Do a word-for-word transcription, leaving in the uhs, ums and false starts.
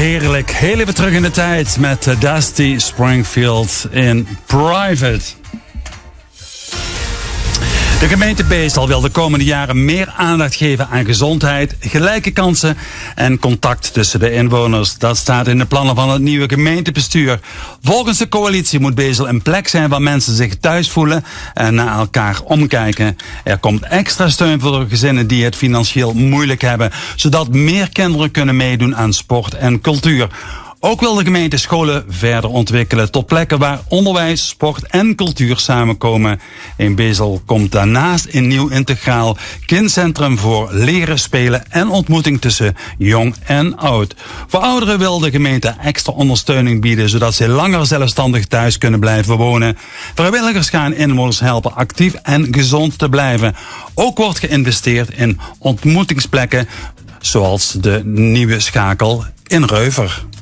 heerlijk. Heel even terug in de tijd met Dusty Springfield in Private. De gemeente Beestel wil de komende jaren meer aandacht geven aan gezondheid, gelijke kansen en contact tussen de inwoners. Dat staat in de plannen van het nieuwe gemeentebestuur. Volgens de coalitie moet Beestel een plek zijn waar mensen zich thuis voelen en naar elkaar omkijken. Er komt extra steun voor de gezinnen die het financieel moeilijk hebben, zodat meer kinderen kunnen meedoen aan sport en cultuur. Ook wil de gemeente scholen verder ontwikkelen tot plekken waar onderwijs, sport en cultuur samenkomen. In Beestel komt daarnaast een nieuw integraal kindcentrum voor leren, spelen en ontmoeting tussen jong en oud. Voor ouderen wil de gemeente extra ondersteuning bieden, zodat ze langer zelfstandig thuis kunnen blijven wonen. Vrijwilligers gaan inwoners helpen actief en gezond te blijven. Ook wordt geïnvesteerd in ontmoetingsplekken, zoals de nieuwe Schakel in Reuver.